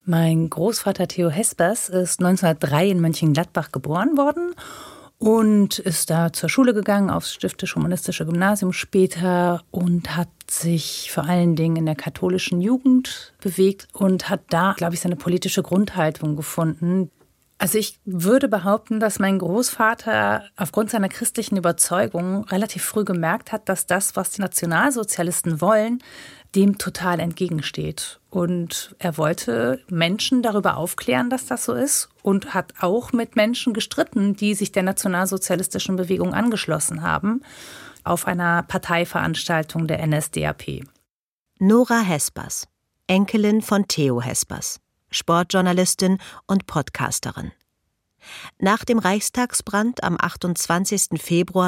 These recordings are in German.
Mein Großvater Theo Hespers ist 1903 in Mönchengladbach geboren worden und ist da zur Schule gegangen, aufs Stiftisch-Humanistische Gymnasium später und hat sich vor allen Dingen in der katholischen Jugend bewegt und hat da, glaube ich, seine politische Grundhaltung gefunden. Also ich würde behaupten, dass mein Großvater aufgrund seiner christlichen Überzeugung relativ früh gemerkt hat, dass das, was die Nationalsozialisten wollen, dem total entgegensteht. Und er wollte Menschen darüber aufklären, dass das so ist und hat auch mit Menschen gestritten, die sich der nationalsozialistischen Bewegung angeschlossen haben, auf einer Parteiveranstaltung der NSDAP. Nora Hespers, Enkelin von Theo Hespers, Sportjournalistin und Podcasterin. Nach dem Reichstagsbrand am 28. Februar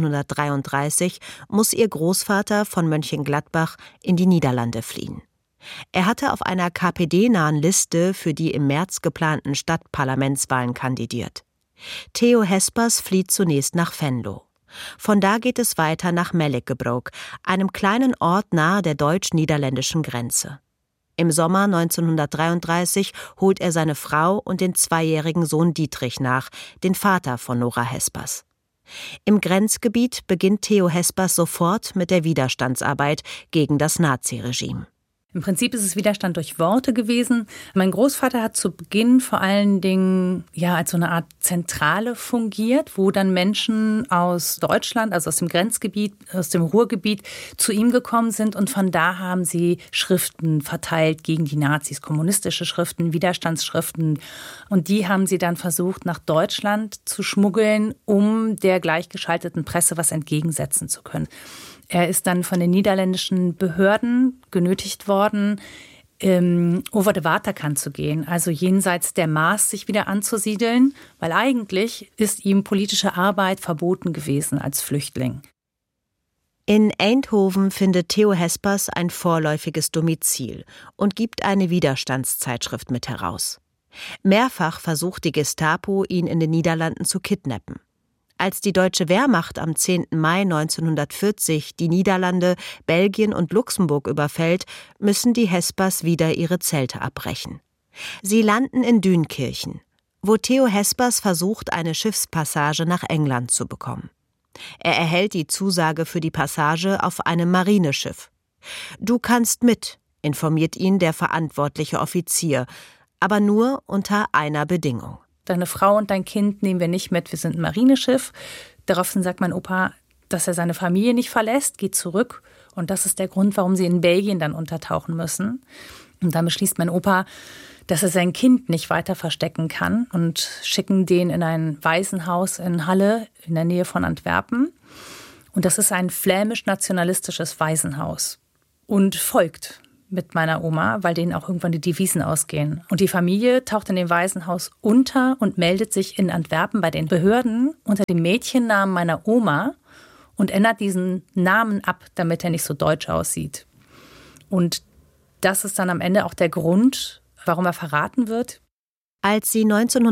1933 muss ihr Großvater von Mönchengladbach in die Niederlande fliehen. Er hatte auf einer KPD-nahen Liste für die im März geplanten Stadtparlamentswahlen kandidiert. Theo Hespers flieht zunächst nach Venlo. Von da geht es weiter nach Melekkebrok, einem kleinen Ort nahe der deutsch-niederländischen Grenze. Im Sommer 1933 holt er seine Frau und den 2-jährigen Sohn Dietrich nach, den Vater von Nora Hespers. Im Grenzgebiet beginnt Theo Hespers sofort mit der Widerstandsarbeit gegen das Naziregime. Im Prinzip ist es Widerstand durch Worte gewesen. Mein Großvater hat zu Beginn vor allen Dingen als so eine Art Zentrale fungiert, wo dann Menschen aus Deutschland, also aus dem Grenzgebiet, aus dem Ruhrgebiet, zu ihm gekommen sind. Und von da haben sie Schriften verteilt gegen die Nazis, kommunistische Schriften, Widerstandsschriften. Und die haben sie dann versucht, nach Deutschland zu schmuggeln, um der gleichgeschalteten Presse was entgegensetzen zu können. Er ist dann von den niederländischen Behörden genötigt worden, over de Waterkant zu gehen, also jenseits der Maas sich wieder anzusiedeln, weil eigentlich ist ihm politische Arbeit verboten gewesen als Flüchtling. In Eindhoven findet Theo Hespers ein vorläufiges Domizil und gibt eine Widerstandszeitschrift mit heraus. Mehrfach versucht die Gestapo, ihn in den Niederlanden zu kidnappen. Als die deutsche Wehrmacht am 10. Mai 1940 die Niederlande, Belgien und Luxemburg überfällt, müssen die Hespers wieder ihre Zelte abbrechen. Sie landen in Dünkirchen, wo Theo Hespers versucht, eine Schiffspassage nach England zu bekommen. Er erhält die Zusage für die Passage auf einem Marineschiff. »Du kannst mit«, informiert ihn der verantwortliche Offizier, aber nur unter einer Bedingung. Deine Frau und dein Kind nehmen wir nicht mit, wir sind ein Marineschiff. Daraufhin sagt mein Opa, dass er seine Familie nicht verlässt, geht zurück. Und das ist der Grund, warum sie in Belgien dann untertauchen müssen. Und dann beschließt mein Opa, dass er sein Kind nicht weiter verstecken kann und schicken den in ein Waisenhaus in Halle in der Nähe von Antwerpen. Und das ist ein flämisch-nationalistisches Waisenhaus. Und folgt mit meiner Oma, weil denen auch irgendwann die Devisen ausgehen. Und die Familie taucht in dem Waisenhaus unter und meldet sich in Antwerpen bei den Behörden unter dem Mädchennamen meiner Oma und ändert diesen Namen ab, damit er nicht so deutsch aussieht. Und das ist dann am Ende auch der Grund, warum er verraten wird. Als sie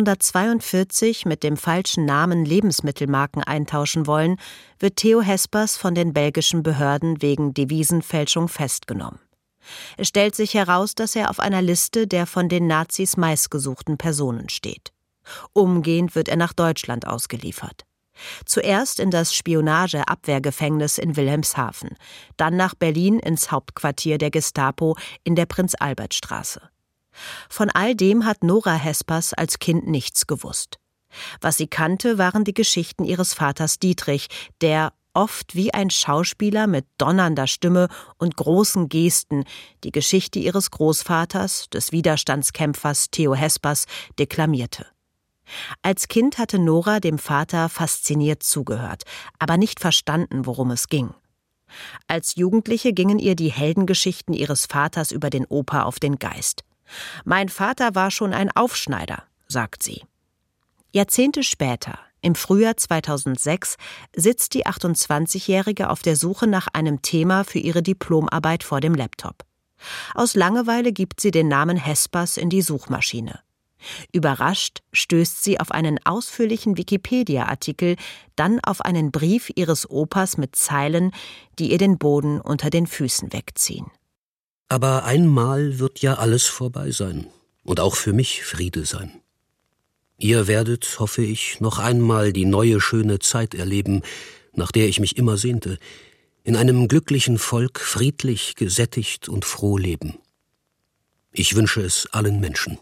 1942 mit dem falschen Namen Lebensmittelmarken eintauschen wollen, wird Theo Hespers von den belgischen Behörden wegen Devisenfälschung festgenommen. Es stellt sich heraus, dass er auf einer Liste der von den Nazis meistgesuchten Personen steht. Umgehend wird er nach Deutschland ausgeliefert. Zuerst in das Spionage-Abwehrgefängnis in Wilhelmshaven, dann nach Berlin ins Hauptquartier der Gestapo in der Prinz-Albert-Straße. Von all dem hat Nora Hespers als Kind nichts gewusst. Was sie kannte, waren die Geschichten ihres Vaters Dietrich, der oft wie ein Schauspieler mit donnernder Stimme und großen Gesten die Geschichte ihres Großvaters, des Widerstandskämpfers Theo Hespers, deklamierte. Als Kind hatte Nora dem Vater fasziniert zugehört, aber nicht verstanden, worum es ging. Als Jugendliche gingen ihr die Heldengeschichten ihres Vaters über den Opa auf den Geist. »Mein Vater war schon ein Aufschneider«, sagt sie. Jahrzehnte später, im Frühjahr 2006, sitzt die 28-Jährige auf der Suche nach einem Thema für ihre Diplomarbeit vor dem Laptop. Aus Langeweile gibt sie den Namen Hespers in die Suchmaschine. Überrascht stößt sie auf einen ausführlichen Wikipedia-Artikel, dann auf einen Brief ihres Opas mit Zeilen, die ihr den Boden unter den Füßen wegziehen. Aber einmal wird ja alles vorbei sein. und auch für mich Friede sein. Ihr werdet, hoffe ich, noch einmal die neue schöne Zeit erleben, nach der ich mich immer sehnte, in einem glücklichen Volk friedlich, gesättigt und froh leben. Ich wünsche es allen Menschen.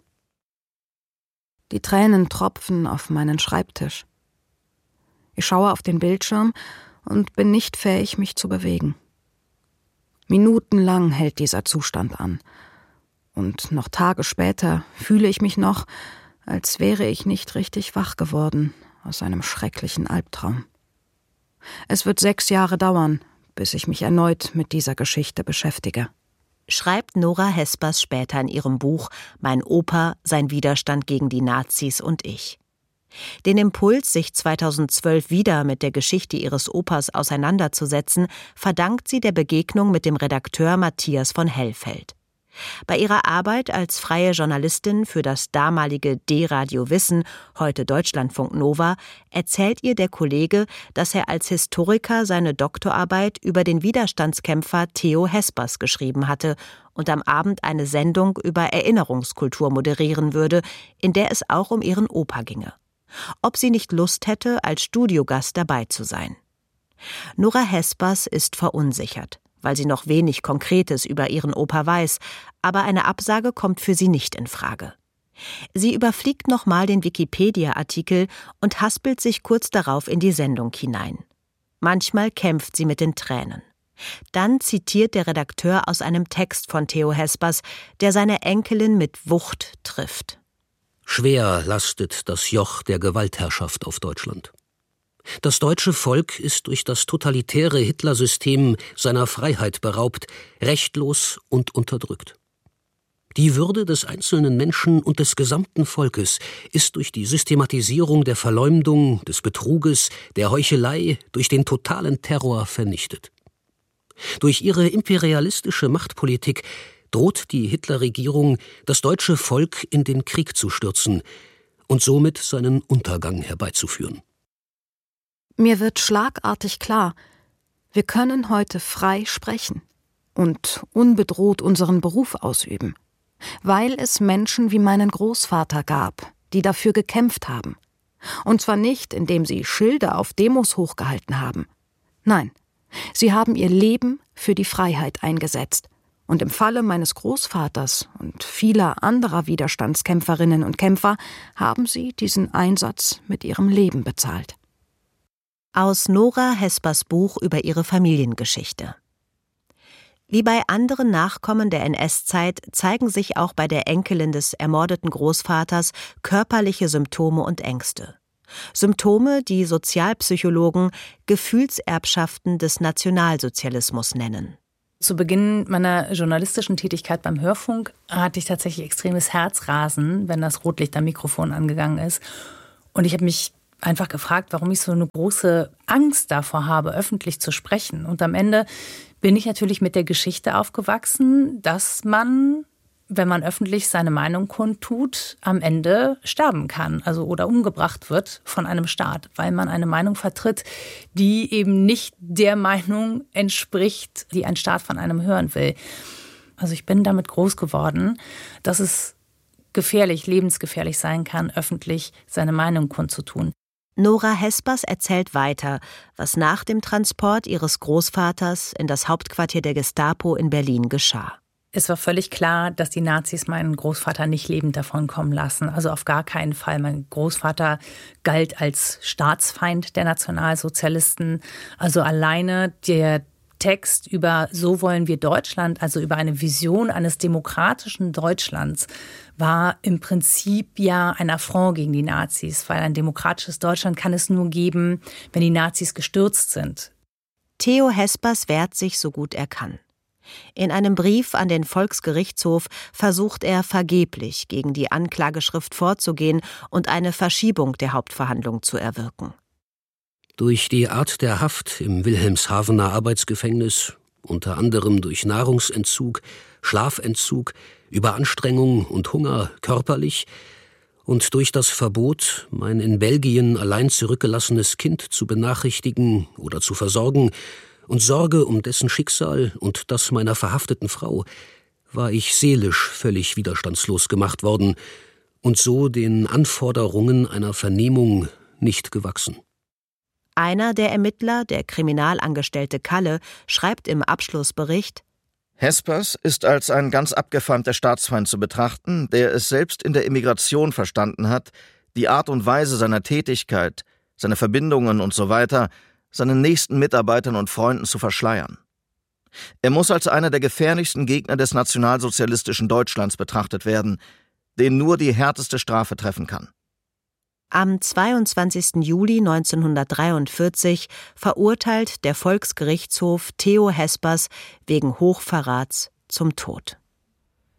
Die Tränen tropfen auf meinen Schreibtisch. Ich schaue auf den Bildschirm und bin nicht fähig, mich zu bewegen. Minutenlang hält dieser Zustand an. Und noch Tage später fühle ich mich noch, als wäre ich nicht richtig wach geworden aus einem schrecklichen Albtraum. Es wird 6 Jahre dauern, bis ich mich erneut mit dieser Geschichte beschäftige. Schreibt Nora Hespers später in ihrem Buch »Mein Opa, sein Widerstand gegen die Nazis und ich«. Den Impuls, sich 2012 wieder mit der Geschichte ihres Opas auseinanderzusetzen, verdankt sie der Begegnung mit dem Redakteur Matthias von Hellfeld. Bei ihrer Arbeit als freie Journalistin für das damalige D-Radio Wissen, heute Deutschlandfunk Nova, erzählt ihr der Kollege, dass er als Historiker seine Doktorarbeit über den Widerstandskämpfer Theo Hespers geschrieben hatte und am Abend eine Sendung über Erinnerungskultur moderieren würde, in der es auch um ihren Opa ginge. Ob sie nicht Lust hätte, als Studiogast dabei zu sein. Nora Hespers ist verunsichert, weil sie noch wenig Konkretes über ihren Opa weiß, aber eine Absage kommt für sie nicht in Frage. Sie überfliegt nochmal den Wikipedia-Artikel und haspelt sich kurz darauf in die Sendung hinein. Manchmal kämpft sie mit den Tränen. Dann zitiert der Redakteur aus einem Text von Theo Hespers, der seine Enkelin mit Wucht trifft. Schwer lastet das Joch der Gewaltherrschaft auf Deutschland. Das deutsche Volk ist durch das totalitäre Hitlersystem seiner Freiheit beraubt, rechtlos und unterdrückt. Die Würde des einzelnen Menschen und des gesamten Volkes ist durch die Systematisierung der Verleumdung, des Betruges, der Heuchelei, durch den totalen Terror vernichtet. Durch ihre imperialistische Machtpolitik droht die Hitlerregierung, das deutsche Volk in den Krieg zu stürzen und somit seinen Untergang herbeizuführen. Mir wird schlagartig klar, wir können heute frei sprechen und unbedroht unseren Beruf ausüben, weil es Menschen wie meinen Großvater gab, die dafür gekämpft haben. Und zwar nicht, indem sie Schilder auf Demos hochgehalten haben. Nein, sie haben ihr Leben für die Freiheit eingesetzt. Und im Falle meines Großvaters und vieler anderer Widerstandskämpferinnen und Kämpfer haben sie diesen Einsatz mit ihrem Leben bezahlt. Aus Nora Hespers Buch über ihre Familiengeschichte. Wie bei anderen Nachkommen der NS-Zeit zeigen sich auch bei der Enkelin des ermordeten Großvaters körperliche Symptome und Ängste. Symptome, die Sozialpsychologen Gefühlserbschaften des Nationalsozialismus nennen. Zu Beginn meiner journalistischen Tätigkeit beim Hörfunk hatte ich tatsächlich extremes Herzrasen, wenn das Rotlicht am Mikrofon angegangen ist. Und ich habe mich einfach gefragt, warum ich so eine große Angst davor habe, öffentlich zu sprechen. Und am Ende bin ich natürlich mit der Geschichte aufgewachsen, dass man, wenn man öffentlich seine Meinung kundtut, am Ende sterben kann, also oder umgebracht wird von einem Staat, weil man eine Meinung vertritt, die eben nicht der Meinung entspricht, die ein Staat von einem hören will. Also ich bin damit groß geworden, dass es gefährlich, lebensgefährlich sein kann, öffentlich seine Meinung kundzutun. Nora Hespers erzählt weiter, was nach dem Transport ihres Großvaters in das Hauptquartier der Gestapo in Berlin geschah. Es war völlig klar, dass die Nazis meinen Großvater nicht lebend davonkommen lassen. Also auf gar keinen Fall. Mein Großvater galt als Staatsfeind der Nationalsozialisten. Also alleine der Text über »So wollen wir Deutschland«, also über eine Vision eines demokratischen Deutschlands, war im Prinzip ja ein Affront gegen die Nazis, weil ein demokratisches Deutschland kann es nur geben, wenn die Nazis gestürzt sind. Theo Hespers wehrt sich so gut er kann. In einem Brief an den Volksgerichtshof versucht er vergeblich, gegen die Anklageschrift vorzugehen und eine Verschiebung der Hauptverhandlung zu erwirken. Durch die Art der Haft im Wilhelmshavener Arbeitsgefängnis, unter anderem durch Nahrungsentzug, Schlafentzug, Überanstrengung und Hunger körperlich und durch das Verbot, mein in Belgien allein zurückgelassenes Kind zu benachrichtigen oder zu versorgen und Sorge um dessen Schicksal und das meiner verhafteten Frau, war ich seelisch völlig widerstandslos gemacht worden und so den Anforderungen einer Vernehmung nicht gewachsen. Einer der Ermittler, der Kriminalangestellte Kalle, schreibt im Abschlussbericht: Hespers ist als ein ganz abgefeimter Staatsfeind zu betrachten, der es selbst in der Emigration verstanden hat, die Art und Weise seiner Tätigkeit, seine Verbindungen usw. seinen nächsten Mitarbeitern und Freunden zu verschleiern. Er muss als einer der gefährlichsten Gegner des nationalsozialistischen Deutschlands betrachtet werden, den nur die härteste Strafe treffen kann. Am 22. Juli 1943 verurteilt der Volksgerichtshof Theo Hespers wegen Hochverrats zum Tod.